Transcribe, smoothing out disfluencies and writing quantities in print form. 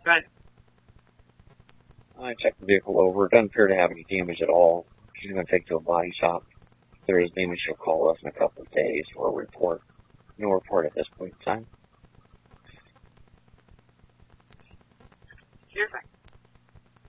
Right. I checked the vehicle over. It doesn't appear to have any damage at all. She's going to take it to a body shop. If there is damage, she'll call us in a couple of days for a report. No report at this point in time.